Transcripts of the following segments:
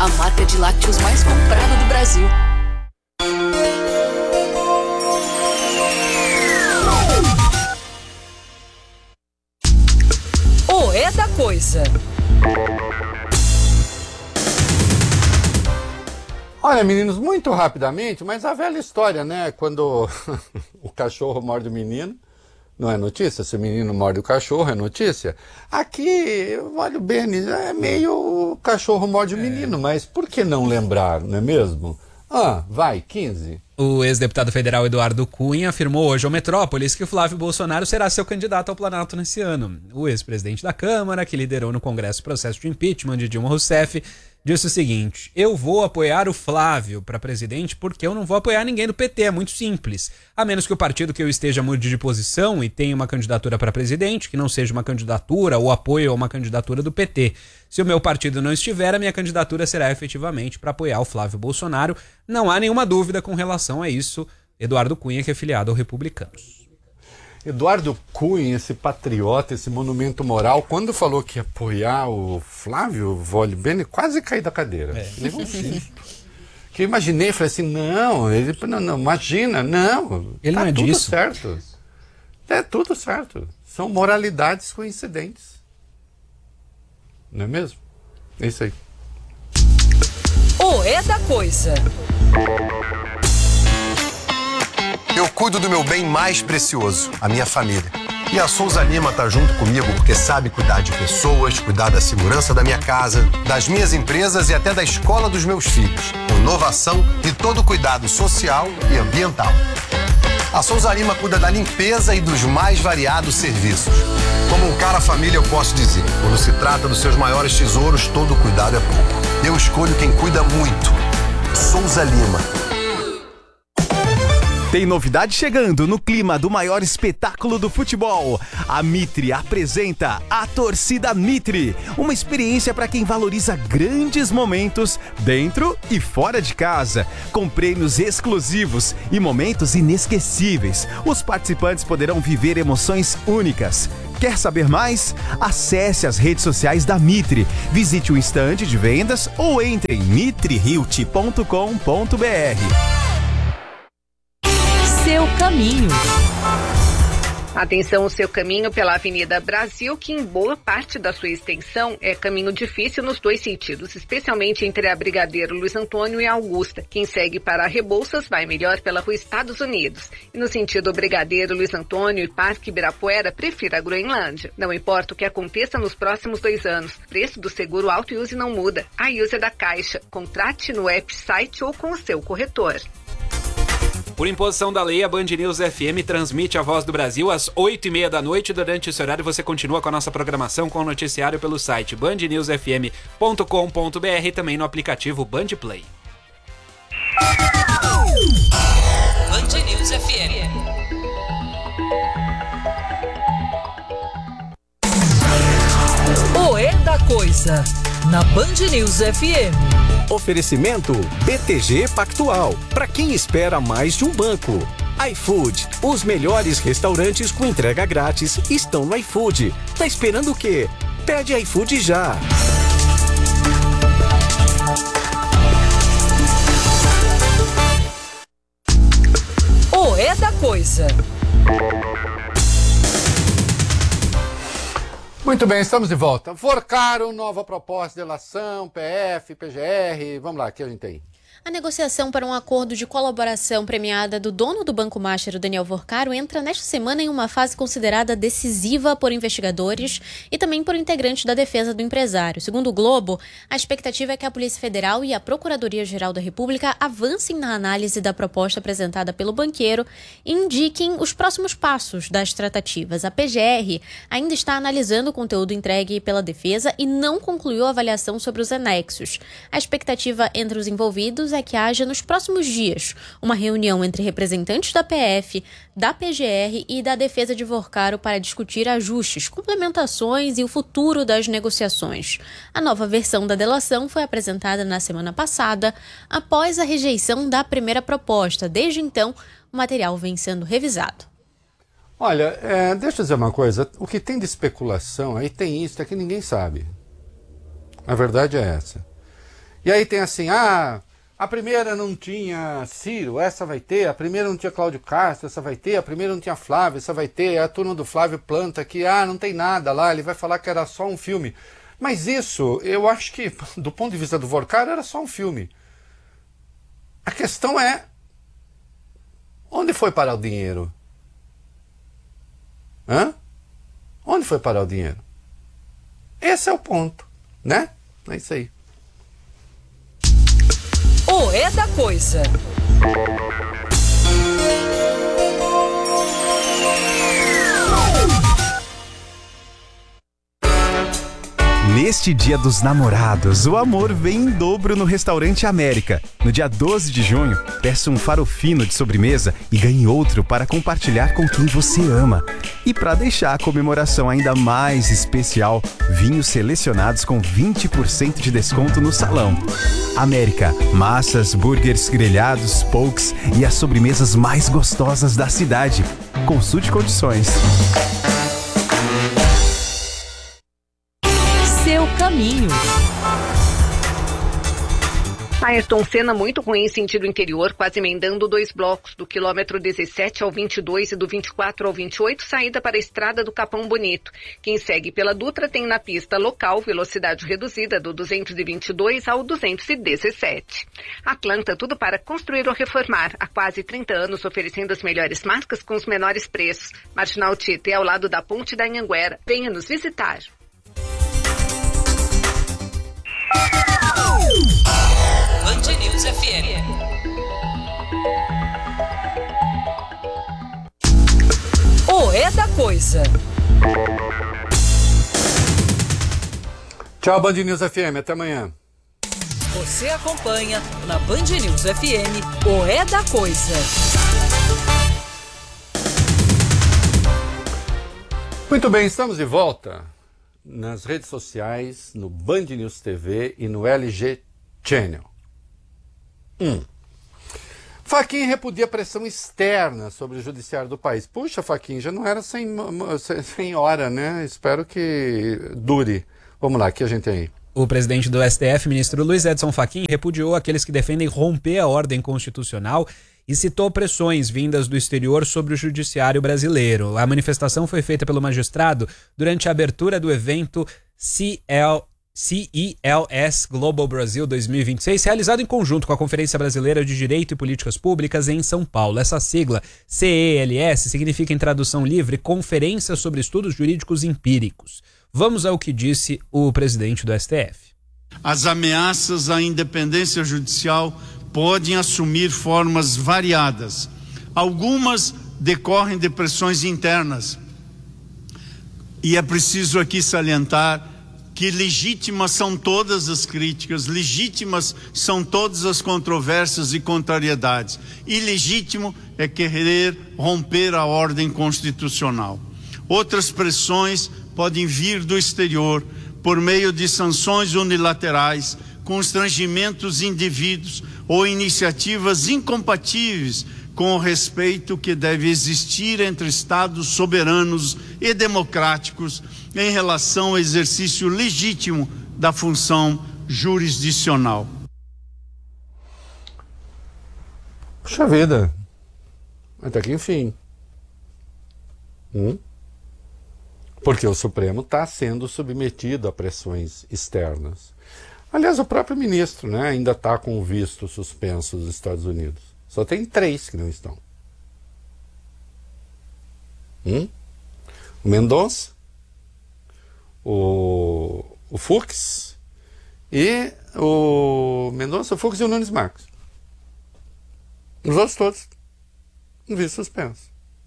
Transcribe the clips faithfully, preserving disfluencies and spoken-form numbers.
a marca de lácteos mais comprada do Brasil. O É da Coisa. Olha, meninos, muito rapidamente, mas a velha história, né? Quando o cachorro morde o menino, não é notícia? Se o menino morde o cachorro, é notícia? Aqui, olha o Beni, é meio o cachorro morde o menino, mas por que não lembrar, não é mesmo? Ah, vai, quinze. O ex-deputado federal Eduardo Cunha afirmou hoje ao Metrópolis que o Flávio Bolsonaro será seu candidato ao Planalto nesse ano. O ex-presidente da Câmara, que liderou no Congresso o processo de impeachment de Dilma Rousseff, disse o seguinte: eu vou apoiar o Flávio para presidente porque eu não vou apoiar ninguém do P T, é muito simples. A menos que o partido que eu esteja mude de posição e tenha uma candidatura para presidente, que não seja uma candidatura ou apoio a uma candidatura do P T. Se o meu partido não estiver, a minha candidatura será efetivamente para apoiar o Flávio Bolsonaro. Não há nenhuma dúvida com relação a isso. Eduardo Cunha, que é filiado ao Republicanos. Eduardo Cunha, esse patriota, esse monumento moral, quando falou que ia apoiar o Flávio Vole Bene, quase caí da cadeira. É. Levou um susto. Que eu imaginei, falei assim, não, ele, não, não, imagina, não. Ele tá não é tudo disso. certo. É tudo certo. São moralidades coincidentes. Não é mesmo? É isso aí. O É da Coisa. Eu cuido do meu bem mais precioso, a minha família. E a Souza Lima tá junto comigo porque sabe cuidar de pessoas, cuidar da segurança da minha casa, das minhas empresas e até da escola dos meus filhos. Com inovação e todo cuidado social e ambiental. A Souza Lima cuida da limpeza e dos mais variados serviços. Como um cara família, eu posso dizer, quando se trata dos seus maiores tesouros, todo cuidado é pouco. Eu escolho quem cuida muito. Souza Lima. Tem novidade chegando no clima do maior espetáculo do futebol. A Mitre apresenta a Torcida Mitre, uma experiência para quem valoriza grandes momentos dentro e fora de casa, com prêmios exclusivos e momentos inesquecíveis. Os participantes poderão viver emoções únicas. Quer saber mais? Acesse as redes sociais da Mitre, visite o estande de vendas ou entre em mitre realty ponto com ponto b r. Seu caminho. Atenção, o seu caminho pela Avenida Brasil, que em boa parte da sua extensão é caminho difícil nos dois sentidos, especialmente entre a Brigadeiro Luiz Antônio e a Augusta. Quem segue para Rebouças vai melhor pela Rua Estados Unidos. E no sentido Brigadeiro Luiz Antônio e Parque Ibirapuera, prefira a Groenlândia. Não importa o que aconteça nos próximos dois anos, preço do seguro auto e use não muda. A use é da Caixa. Contrate no app, site ou com o seu corretor. Por imposição da lei, a Band News F M transmite a Voz do Brasil às oito e meia da noite. Durante esse horário você continua com a nossa programação com o noticiário pelo site band news f m ponto com ponto b r e também no aplicativo Band Play. Band News F M. O É da Coisa, na Band News F M. Oferecimento B T G Pactual, para quem espera mais de um banco. iFood, os melhores restaurantes com entrega grátis estão no iFood. Tá esperando o quê? Pede iFood já. O É da Coisa. Muito bem, estamos de volta. Forcaro, nova proposta de delação, P F, P G R. Vamos lá, o que a gente tem? A negociação para um acordo de colaboração premiada do dono do Banco Master, Daniel Forcaro, entra nesta semana em uma fase considerada decisiva por investigadores e também por integrantes da defesa do empresário. Segundo o Globo, a expectativa é que a Polícia Federal e a Procuradoria-Geral da República avancem na análise da proposta apresentada pelo banqueiro e indiquem os próximos passos das tratativas. A P G R ainda está analisando o conteúdo entregue pela defesa e não concluiu a avaliação sobre os anexos. A expectativa entre os envolvidos é que haja nos próximos dias uma reunião entre representantes da P F, da P G R e da defesa de Forcaro para discutir ajustes, complementações e o futuro das negociações. A nova versão da delação foi apresentada na semana passada, após a rejeição da primeira proposta. Desde então, o material vem sendo revisado. Olha, é, deixa eu dizer uma coisa. O que tem de especulação, aí tem isso, é que ninguém sabe. A verdade é essa. E aí tem assim, ah, a primeira não tinha Ciro, essa vai ter, a primeira não tinha Cláudio Castro, essa vai ter, a primeira não tinha Flávio, essa vai ter, a turma do Flávio planta aqui, ah, não tem nada lá, ele vai falar que era só um filme. Mas isso, eu acho que, do ponto de vista do Vorcaro, era só um filme. A questão é, onde foi parar o dinheiro? Hã? Onde foi parar o dinheiro? Esse é o ponto, né? É isso aí. O É da Coisa. Neste Dia dos Namorados, o amor vem em dobro no Restaurante América. No dia doze de junho, peça um farofino de sobremesa e ganhe outro para compartilhar com quem você ama. E para deixar a comemoração ainda mais especial, vinhos selecionados com vinte por cento de desconto no salão. América, massas, burgers, grelhados, pokes e as sobremesas mais gostosas da cidade. Consulte condições. Seu caminho. Ayrton Senna muito ruim em sentido interior, quase emendando dois blocos, do quilômetro dezessete ao vinte e dois e do vinte e quatro ao vinte e oito, saída para a estrada do Capão Bonito. Quem segue pela Dutra tem na pista local velocidade reduzida do duzentos e vinte e dois ao duzentos e dezessete. Atlanta, tudo para construir ou reformar. Há quase trinta anos oferecendo as melhores marcas com os menores preços. Marginal Tietê, ao lado da Ponte da Anhanguera. Venha nos visitar. Band News F M. O É da Coisa. Tchau, Band News F M. Até amanhã. Você acompanha na Band News F M o É da Coisa. Muito bem, estamos de volta nas redes sociais, no Band News T V e no L G Channel. Um. Fachin repudia pressão externa sobre o judiciário do país. Puxa, Fachin, já não era sem, sem hora, né? Espero que dure. Vamos lá, o que a gente tem aí? O presidente do S T F, ministro Luiz Edson Fachin, repudiou aqueles que defendem romper a ordem constitucional e citou pressões vindas do exterior sobre o judiciário brasileiro. A manifestação foi feita pelo magistrado durante a abertura do evento C E L S Global Brasil dois mil e vinte e seis, realizado em conjunto com a Conferência Brasileira de Direito e Políticas Públicas em São Paulo. Essa sigla, C E L S, significa, em tradução livre, Conferência sobre Estudos Jurídicos Empíricos. Vamos ao que disse o presidente do S T F. As ameaças à independência judicial podem assumir formas variadas. Algumas decorrem de pressões internas. E é preciso aqui salientar que legítimas são todas as críticas, legítimas são todas as controvérsias e contrariedades. Ilegítimo é querer romper a ordem constitucional. Outras pressões podem vir do exterior por meio de sanções unilaterais, constrangimentos de indivíduos ou iniciativas incompatíveis com o respeito que deve existir entre Estados soberanos e democráticos em relação ao exercício legítimo da função jurisdicional. Puxa vida, até que enfim. Hum? Porque o Supremo está sendo submetido a pressões externas. Aliás, o próprio ministro, né, ainda está com o visto suspenso dos Estados Unidos. Só tem três que não estão. Hum? O Mendonça, o, o Fux e o Mendonça, o Fux e o Nunes Marques. Os outros todos, um visto suspenso.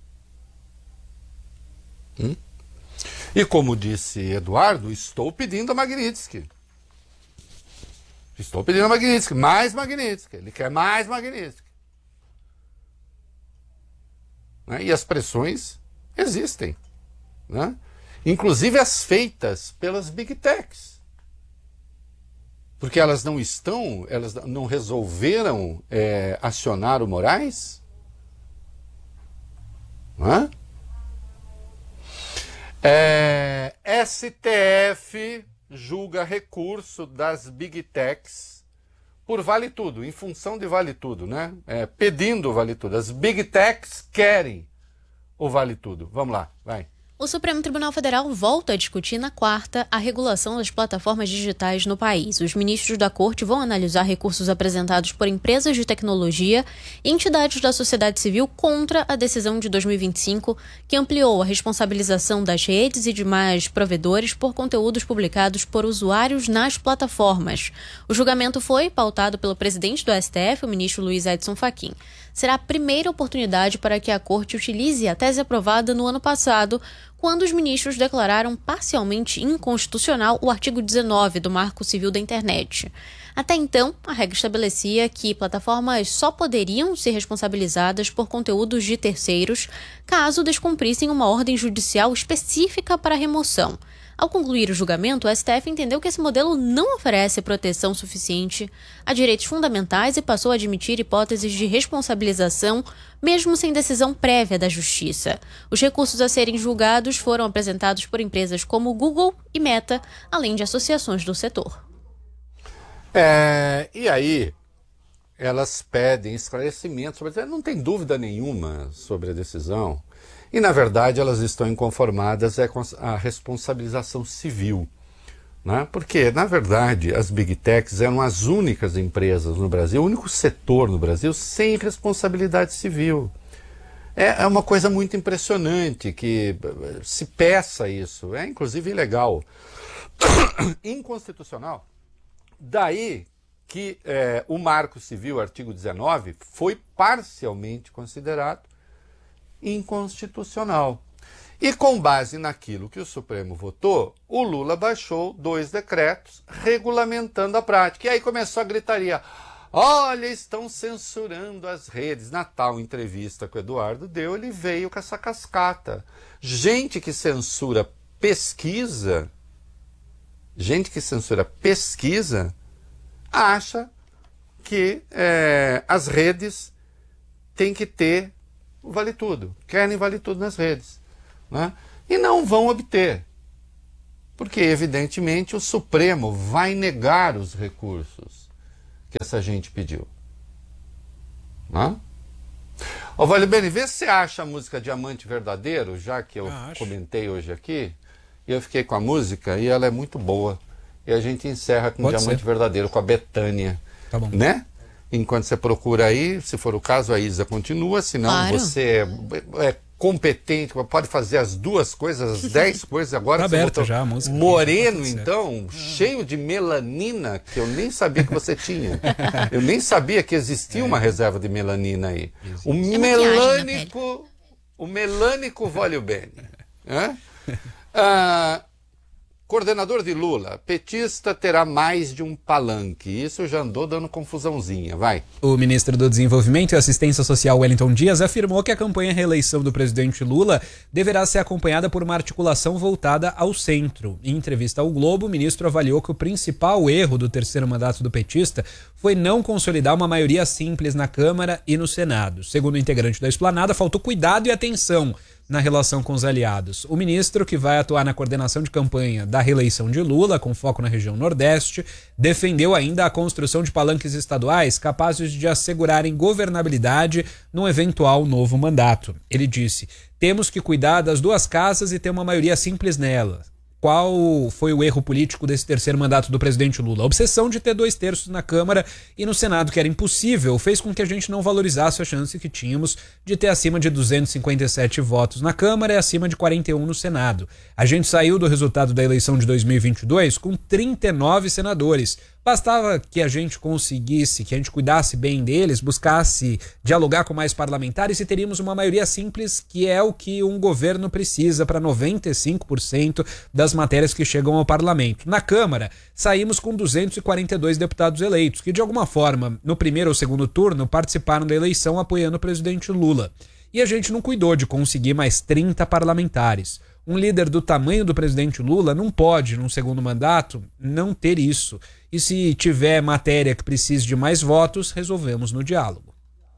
Hum? E como disse Eduardo, estou pedindo a Magnitsky. Estou pedindo a Magnitsky, mais Magnitsky. Ele quer mais Magnitsky. Né? E as pressões existem. Né? Inclusive as feitas pelas Big Techs. Porque elas não estão, elas não resolveram é, acionar o Moraes? Não é? É, S T F julga recurso das Big Techs por vale tudo, em função de vale tudo, né? É, pedindo o vale tudo. As big techs querem o vale tudo. Vamos lá, vai. O Supremo Tribunal Federal volta a discutir na quarta a regulação das plataformas digitais no país. Os ministros da Corte vão analisar recursos apresentados por empresas de tecnologia e entidades da sociedade civil contra a decisão de dois mil e vinte e cinco, que ampliou a responsabilização das redes e demais provedores por conteúdos publicados por usuários nas plataformas. O julgamento foi pautado pelo presidente do S T F, o ministro Luiz Edson Fachin. Será a primeira oportunidade para que a Corte utilize a tese aprovada no ano passado, quando os ministros declararam parcialmente inconstitucional o artigo dezenove do Marco Civil da Internet. Até então, a regra estabelecia que plataformas só poderiam ser responsabilizadas por conteúdos de terceiros caso descumprissem uma ordem judicial específica para remoção. Ao concluir o julgamento, o S T F entendeu que esse modelo não oferece proteção suficiente a direitos fundamentais e passou a admitir hipóteses de responsabilização, mesmo sem decisão prévia da Justiça. Os recursos a serem julgados foram apresentados por empresas como Google e Meta, além de associações do setor. É, e aí, elas pedem esclarecimentos sobre... Não tem dúvida nenhuma sobre a decisão. E, na verdade, elas estão inconformadas é com a responsabilização civil. Né? Porque, na verdade, as Big Techs eram as únicas empresas no Brasil, o único setor no Brasil sem responsabilidade civil. É, é uma coisa muito impressionante que se peça isso. É, inclusive, ilegal. Inconstitucional. Daí que é, o Marco Civil, artigo dezenove, foi parcialmente considerado inconstitucional. E com base naquilo que o Supremo votou, o Lula baixou dois decretos regulamentando a prática. E aí começou a gritaria: olha, estão censurando as redes. Na tal entrevista que o Eduardo deu, ele veio com essa cascata. Gente que censura pesquisa, gente que censura pesquisa, acha que é, as redes têm que ter o vale tudo, querem vale tudo nas redes, né? E não vão obter, porque evidentemente o Supremo vai negar os recursos que essa gente pediu, né? Ô, Vale Bene, vê se você acha a música Diamante Verdadeiro, já que eu ah, comentei hoje aqui, e eu fiquei com a música e ela é muito boa, e a gente encerra com Pode Diamante ser. Verdadeiro, com a Bethânia, tá bom, né? Enquanto você procura aí, se for o caso, a Isa continua, senão claro. Você é, é competente, pode fazer as duas coisas, as dez coisas agora. Tá aberto já a música. Moreno, então, cheio de melanina, que eu nem sabia que você tinha. Eu nem sabia que existia é. uma reserva de melanina aí. Existe. O é melânico, o melânico Vale Bene. É? Ah, coordenador de Lula, petista terá mais de um palanque. Isso já andou dando confusãozinha, vai. O ministro do Desenvolvimento e Assistência Social, Wellington Dias, afirmou que a campanha à reeleição do presidente Lula deverá ser acompanhada por uma articulação voltada ao centro. Em entrevista ao Globo, o ministro avaliou que o principal erro do terceiro mandato do petista foi não consolidar uma maioria simples na Câmara e no Senado. Segundo o integrante da Esplanada, faltou cuidado e atenção na relação com os aliados. O ministro, que vai atuar na coordenação de campanha da reeleição de Lula, com foco na região Nordeste, defendeu ainda a construção de palanques estaduais capazes de assegurarem governabilidade num eventual novo mandato. Ele disse: temos que cuidar das duas casas e ter uma maioria simples nela. Qual foi o erro político desse terceiro mandato do presidente Lula? A obsessão de ter dois terços na Câmara e no Senado, que era impossível, fez com que a gente não valorizasse a chance que tínhamos de ter acima de duzentos e cinquenta e sete votos na Câmara e acima de quarenta e um no Senado. A gente saiu do resultado da eleição de dois mil e vinte e dois com trinta e nove senadores. Bastava que a gente conseguisse, que a gente cuidasse bem deles, buscasse dialogar com mais parlamentares e teríamos uma maioria simples, que é o que um governo precisa para noventa e cinco por cento das matérias que chegam ao parlamento. Na Câmara, saímos com duzentos e quarenta e dois deputados eleitos, que de alguma forma, no primeiro ou segundo turno, participaram da eleição apoiando o presidente Lula. E a gente não cuidou de conseguir mais trinta parlamentares. Um líder do tamanho do presidente Lula não pode, num segundo mandato, não ter isso. E se tiver matéria que precise de mais votos, resolvemos no diálogo.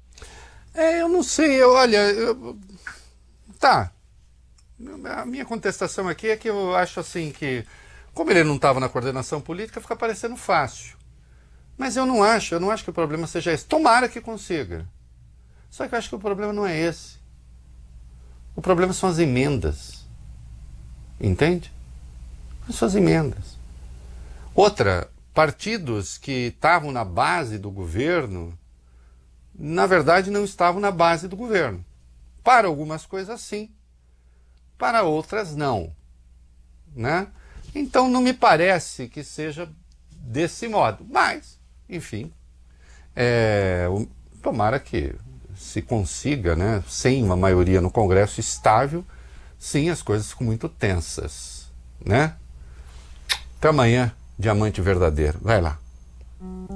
É, eu não sei, eu, olha, eu, tá. A minha contestação aqui é que eu acho assim que, como ele não estava na coordenação política, fica parecendo fácil. Mas eu não acho, eu não acho que o problema seja esse. Tomara que consiga. Só que eu acho que o problema não é esse. O problema são as emendas. Entende? São as emendas. Outra, partidos que estavam na base do governo, na verdade não estavam na base do governo. Para algumas coisas sim, para outras não. Né? Então não me parece que seja desse modo. Mas, enfim, é, tomara que se consiga, né, sem uma maioria no Congresso estável, sim, as coisas ficam muito tensas. Né? Até amanhã, diamante verdadeiro. Vai lá.